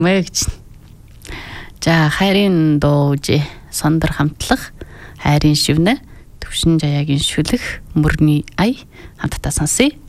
Мэгч. За хайрын дууж сондар хамтлах хайрын шивнэ төвшин жаяагийн шүлэх мөрний ай хамтдаа сонсъё.